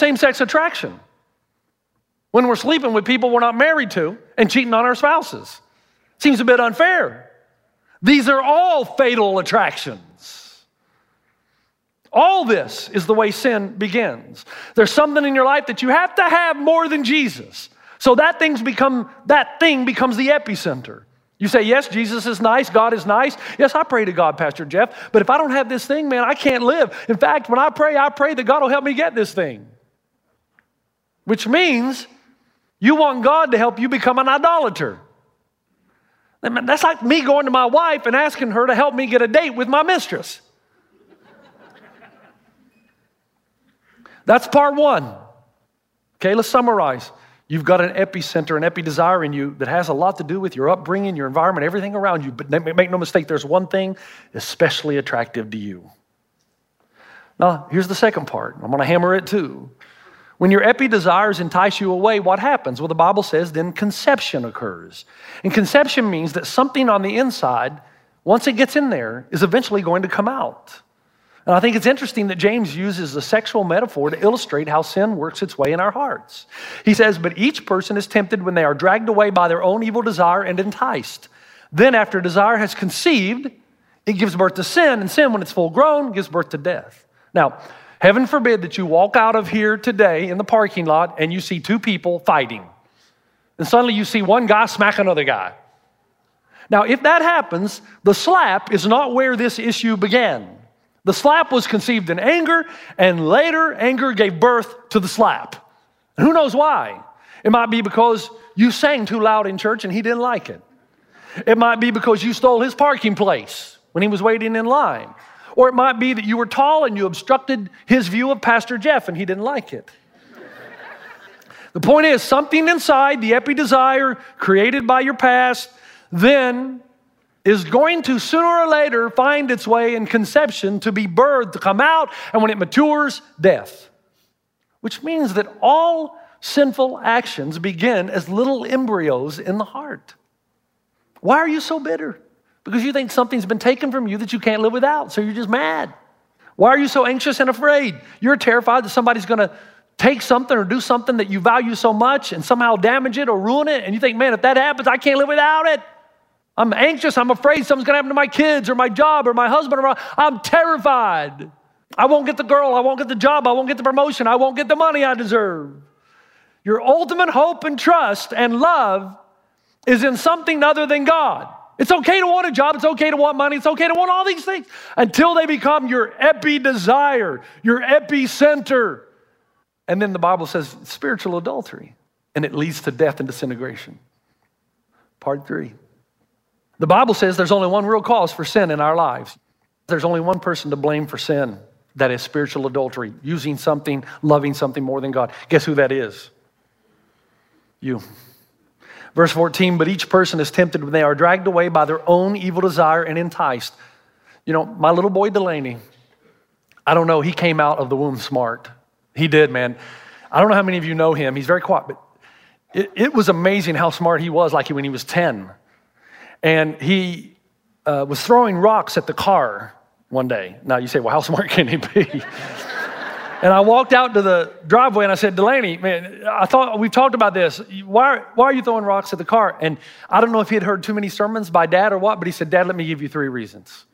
same-sex attraction when we're sleeping with people we're not married to and cheating on our spouses? Seems a bit unfair. These are all fatal attractions. All this is the way sin begins. There's something in your life that you have to have more than Jesus. So that thing becomes the epicenter. You say, yes, Jesus is nice, God is nice. Yes, I pray to God, Pastor Jeff. But if I don't have this thing, man, I can't live. In fact, when I pray that God will help me get this thing. Which means you want God to help you become an idolater. That's like me going to my wife and asking her to help me get a date with my mistress. That's part one. Okay, let's summarize. You've got an epicenter, an epi-desire in you that has a lot to do with your upbringing, your environment, everything around you. But make no mistake, there's one thing especially attractive to you. Now, here's the second part. I'm going to hammer it too. When your epi-desires entice you away, what happens? Well, the Bible says then conception occurs. And conception means that something on the inside, once it gets in there, is eventually going to come out. And I think it's interesting that James uses a sexual metaphor to illustrate how sin works its way in our hearts. He says, but each person is tempted when they are dragged away by their own evil desire and enticed. Then after desire has conceived, it gives birth to sin, and sin, when it's full grown, gives birth to death. Now, heaven forbid that you walk out of here today in the parking lot and you see two people fighting. And suddenly you see one guy smack another guy. Now, if that happens, the slap is not where this issue began. The slap was conceived in anger, and later anger gave birth to the slap. And who knows why? It might be because you sang too loud in church and he didn't like it. It might be because you stole his parking place when he was waiting in line. Or it might be that you were tall and you obstructed his view of Pastor Jeff and he didn't like it. The point is, something inside the epi-desire created by your past then is going to sooner or later find its way in conception to be birthed, to come out, and when it matures, death. Which means that all sinful actions begin as little embryos in the heart. Why are you so bitter? Because you think something's been taken from you that you can't live without, so you're just mad. Why are you so anxious and afraid? You're terrified that somebody's going to take something or do something that you value so much and somehow damage it or ruin it, and you think, man, if that happens, I can't live without it. I'm anxious. I'm afraid something's going to happen to my kids or my job or my husband. I'm terrified. I won't get the girl. I won't get the job. I won't get the promotion. I won't get the money I deserve. Your ultimate hope and trust and love is in something other than God. It's okay to want a job. It's okay to want money. It's okay to want all these things until they become your epi-desire, your epicenter. And then the Bible says spiritual adultery, and it leads to death and disintegration. Part 3. The Bible says there's only one real cause for sin in our lives. There's only one person to blame for sin. That is spiritual adultery, using something, loving something more than God. Guess who that is? You. Verse 14, but each person is tempted when they are dragged away by their own evil desire and enticed. You know, my little boy Delaney, I don't know, he came out of the womb smart. He did, man. I don't know how many of you know him. He's very quiet, but it was amazing how smart he was, like when he was 10. And he was throwing rocks at the car one day. Now you say, well, how smart can he be? And I walked out to the driveway and I said, Delaney, man, I thought we've talked about this. Why are you throwing rocks at the car? And I don't know if he had heard too many sermons by Dad or what, but he said, Dad, let me give you 3 reasons.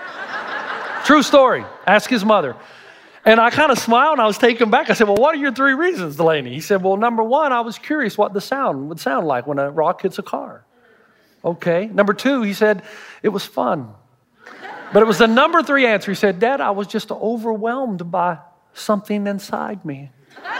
True story. Ask his mother. And I kind of smiled and I was taken back. I said, well, what are your 3 reasons, Delaney? He said, well, number 1, I was curious what the sound would sound like when a rock hits a car. Okay. Number 2, he said, it was fun. But it was the number 3 answer. He said, Dad, I was just overwhelmed by something inside me.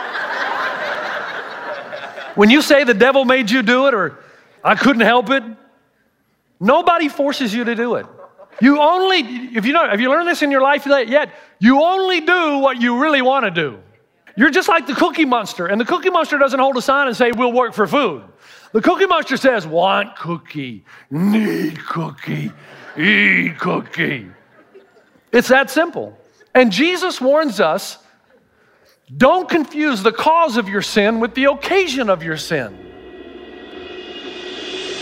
When you say the devil made you do it or I couldn't help it, nobody forces you to do it. You only, if you learned this in your life yet, you only do what you really want to do. You're just like the Cookie Monster, and the Cookie Monster doesn't hold a sign and say, we'll work for food. The Cookie Monster says, want cookie, need cookie, eat cookie. It's that simple. And Jesus warns us, don't confuse the cause of your sin with the occasion of your sin.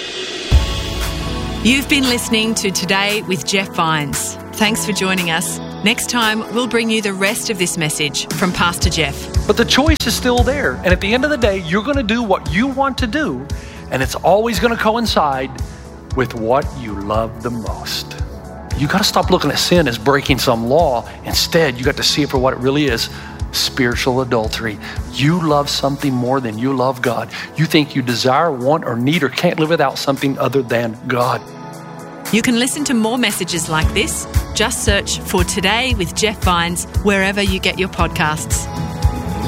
You've been listening to Today with Jeff Vines. Thanks for joining us. Next time, we'll bring you the rest of this message from Pastor Jeff. But the choice is still there. And at the end of the day, you're going to do what you want to do. And it's always going to coincide with what you love the most. You got to stop looking at sin as breaking some law. Instead, you got to see it for what it really is. Spiritual adultery. You love something more than you love God. You think you desire, want, or need, or can't live without something other than God. You can listen to more messages like this. Just search for Today with Jeff Vines wherever you get your podcasts.